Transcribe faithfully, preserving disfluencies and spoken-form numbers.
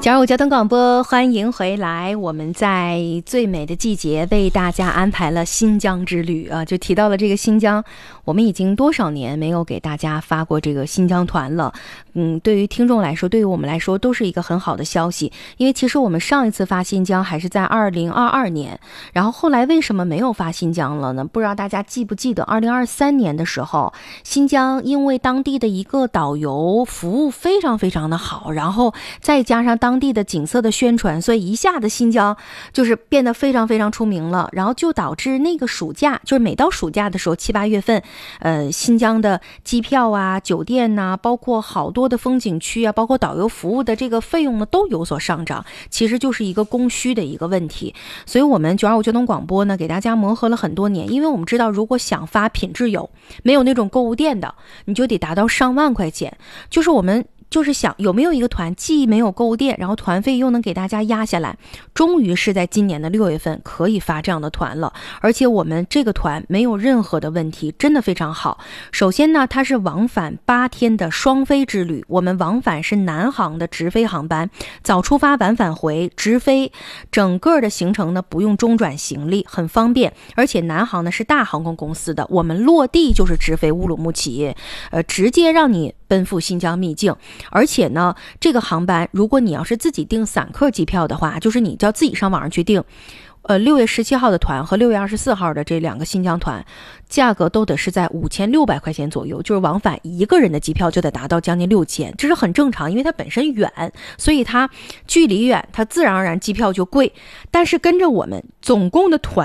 加入交通广播，欢迎回来。我们在最美的季节为大家安排了新疆之旅啊，就提到了这个新疆，我们已经多少年没有给大家发过这个新疆团了。嗯，对于听众来说，对于我们来说都是一个很好的消息，因为其实我们上一次发新疆还是在二零二二年，然后后来为什么没有发新疆了呢？不知道大家记不记得二零二三年的时候，新疆因为当地的一个导游服务非常非常的好，然后再加上当地的景色的宣传，所以一下子新疆就是变得非常非常出名了，然后就导致那个暑假，就是每到暑假的时候七八月份，呃，新疆的机票啊、酒店呐、啊，包括好多的风景区啊，包括导游服务的这个费用呢都有所上涨，其实就是一个供需的一个问题。所以我们九二五交通广播呢给大家磨合了很多年，因为我们知道如果想发品质游，没有那种购物店的，你就得达到上万块钱，就是我们就是想有没有一个团既没有购物店，然后团费又能给大家压下来，终于是在今年的六月份可以发这样的团了。而且我们这个团没有任何的问题，真的非常好。首先呢，它是往返八天的双飞之旅，我们往返是南航的直飞航班，早出发晚返回，直飞，整个的行程呢不用中转行李，很方便。而且南航呢是大航空公司的，我们落地就是直飞乌鲁木齐，呃，直接让你奔赴新疆秘境。而且呢，这个航班如果你要是自己订散客机票的话，就是你就要自己上网上去订，呃，六月十七号的团和六月二十四号的这两个新疆团，价格都得是在五千六百块钱左右，就是往返一个人的机票就得达到将近六千，这是很正常，因为它本身远，所以它距离远，它自然而然机票就贵。但是跟着我们总共的团